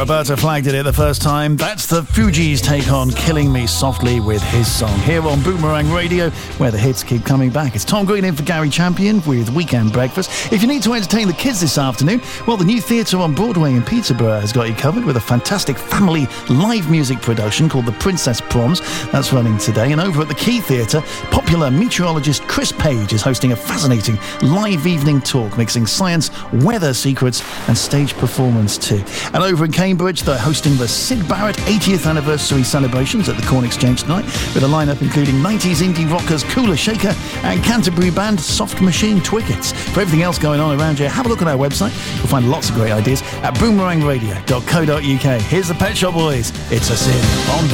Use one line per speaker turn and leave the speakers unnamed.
Roberto Flack did it the first time. That's the Fugees' take on Killing Me Softly with his song here on Boomerang Radio, where the hits keep coming back. It's Tom Green in for Gary Champion with Weekend Breakfast. If you need to entertain the kids this afternoon, well, the new theatre on Broadway in Peterborough has got you covered with a fantastic family live music production called The Princess Proms. That's running today. And over at the Key Theatre, popular meteorologist Chris Page is hosting a fascinating live evening talk mixing science, weather secrets and stage performance too. And over in Cambridge, they're hosting the Syd Barrett 80th anniversary celebrations at the Corn Exchange tonight, with a lineup including 90s indie rockers Cooler Shaker and Canterbury band Soft Machine Twickets. For everything else going on around you, have a look at our website. You'll find lots of great ideas at boomerangradio.co.uk. Here's the Pet Shop Boys. It's a Sin on